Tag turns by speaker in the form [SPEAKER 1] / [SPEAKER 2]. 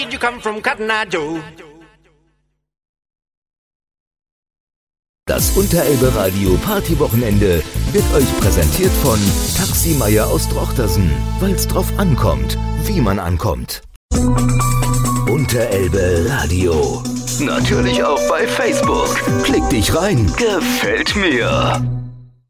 [SPEAKER 1] You come from Cotton Eye Joe.
[SPEAKER 2] Das Unterelbe Radio Partywochenende wird euch präsentiert von Taxi Meier aus Drochtersen, weil's drauf ankommt, wie man ankommt. Unterelbe Radio. Natürlich auch bei Facebook. Klick dich rein. Gefällt mir.